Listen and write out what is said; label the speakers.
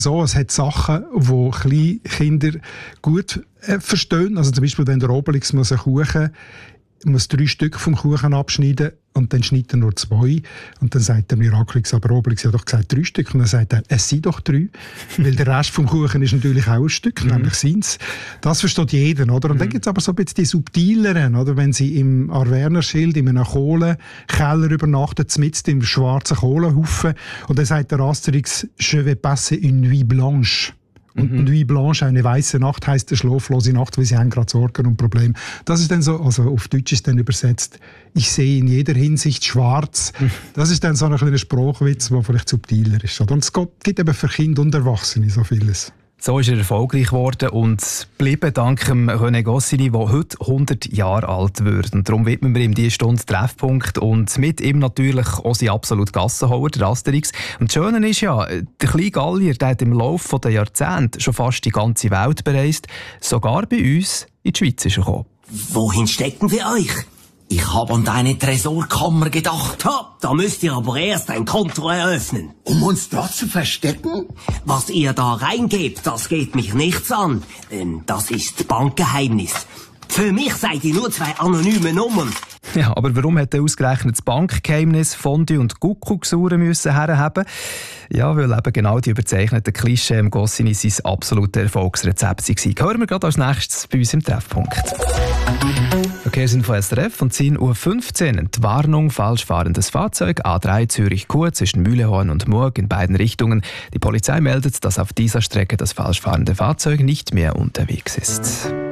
Speaker 1: So, es hat Sachen, die kleine Kinder gut verstehen. Also zum Beispiel, wenn der Obelix muss 3 Stück vom Kuchen abschneiden und dann schneidet er nur 2. Und dann sagt der Miraculix, aber Obelix hat doch gesagt 3 Stück. Und dann sagt er, es sind doch 3. Weil der Rest vom Kuchen ist natürlich auch ein Stück, nämlich seins. Das versteht jeder, oder? Und dann gibt es aber so ein bisschen die subtileren, oder? Wenn sie im Arvernerschild in einem Kohlenkeller übernachten, mitten im schwarzen Kohlenhaufen. Und dann sagt der Asterix, je vais passer une nuit blanche. Und Nuit Blanche, eine weiße Nacht, heisst eine schlaflose Nacht, weil sie haben gerade Sorgen und Probleme. Das ist dann so, also auf Deutsch ist dann übersetzt, ich sehe in jeder Hinsicht schwarz. Das ist dann so ein kleiner Sprachwitz, der vielleicht subtiler ist. Und es gibt eben für Kinder und Erwachsene so vieles.
Speaker 2: So ist er erfolgreich geworden und geblieben dank dem René Goscinny, der heute 100 Jahre alt wird. Und darum widmen wir ihm diese Stunde Treffpunkt und mit ihm natürlich auch sein absolut Gassenhauer, der Asterix. Und das Schöne ist ja, der kleine Gallier, der hat im Laufe der Jahrzehnte schon fast die ganze Welt bereist, sogar bei uns in die Schweiz ist er gekommen.
Speaker 3: Wohin stecken wir euch? Ich habe an deine Tresorkammer gedacht. Da müsst ihr aber erst ein Konto eröffnen.
Speaker 4: Um uns dort zu verstecken?
Speaker 3: Was ihr da reingebt, das geht mich nichts an. Das ist Bankgeheimnis. Für mich seid ihr nur 2 anonyme Nummern.
Speaker 2: Ja, aber warum hat er ausgerechnet das Bankgeheimnis Fondue und Kuckucksuhren müssen herhaben? Ja, weil eben genau die überzeichneten Klischee im Goscinny sein absolutes Erfolgsrezept waren. Hören wir gerade als nächstes bei uns im Treffpunkt. Verkehrsinfo SRF und 10.15 Uhr. Die Warnung, falsch fahrendes Fahrzeug, A3 Zürich-Chur zwischen Mühlehorn und Murg in beiden Richtungen. Die Polizei meldet, dass auf dieser Strecke das falsch fahrende Fahrzeug nicht mehr unterwegs ist.